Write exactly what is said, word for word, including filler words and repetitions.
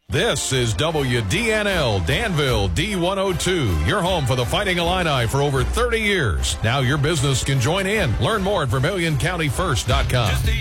This is W D N L Danville D one oh two, your home for the Fighting Illini for over thirty years. Now your business can join in. Learn more at Vermilion County First dot com.